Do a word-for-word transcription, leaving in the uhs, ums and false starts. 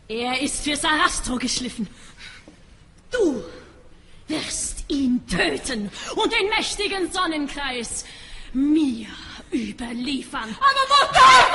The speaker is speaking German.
Er ist für Sarastro geschliffen. Du wirst ihn töten und den mächtigen Sonnenkreis mir überliefern. Aber Mutter!